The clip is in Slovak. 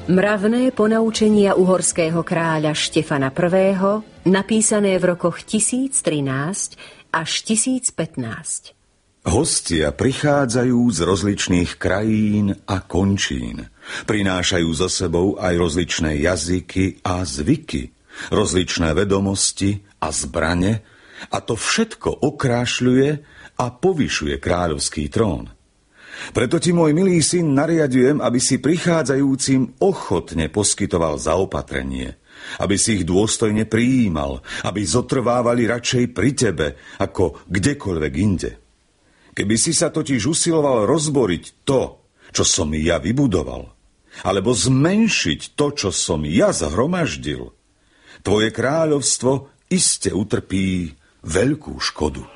Mravné ponaučenia uhorského kráľa Štefana I., napísané v rokoch 1013 až 1015. Hostia prichádzajú z rozličných krajín a končín. Prinášajú so sebou aj rozličné jazyky a zvyky, rozličné vedomosti a zbrane, a to všetko okrášľuje a povyšuje kráľovský trón. Preto ti, môj milý syn, nariadujem, aby si prichádzajúcim ochotne poskytoval zaopatrenie, aby si ich dôstojne prijímal, aby zotrvávali radšej pri tebe, ako kdekoľvek inde. Keby si sa totiž usiloval rozboriť to, čo som ja vybudoval, alebo zmenšiť to, čo som ja zhromaždil, tvoje kráľovstvo iste utrpí veľkú škodu.